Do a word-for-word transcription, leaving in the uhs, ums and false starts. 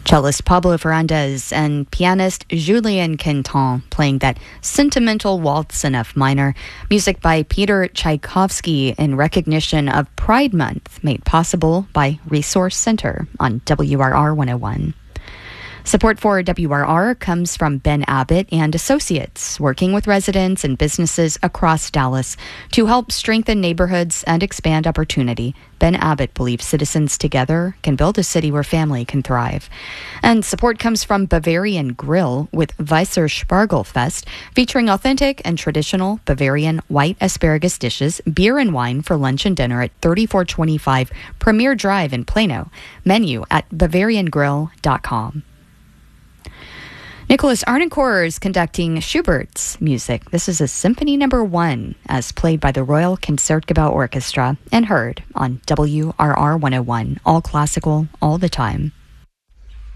Cellist Pablo Ferrandez and pianist Julien Quinton playing that sentimental waltz in F minor, music by Peter Tchaikovsky in recognition of Pride Month, made possible by Resource Center on W R R one oh one. Support for W R R comes from Ben Abbott and Associates, working with residents and businesses across Dallas to help strengthen neighborhoods and expand opportunity. Ben Abbott believes citizens together can build a city where family can thrive. And support comes from Bavarian Grill with Weisser Spargelfest, featuring authentic and traditional Bavarian white asparagus dishes, beer and wine for lunch and dinner at thirty-four twenty-five Premier Drive in Plano. Menu at bavarian grill dot com. Nicholas Arnoncourt is conducting Schubert's music. This is a Symphony Number One, as played by the Royal Concertgebouw Orchestra and heard on W R R one oh one, all classical, all the time.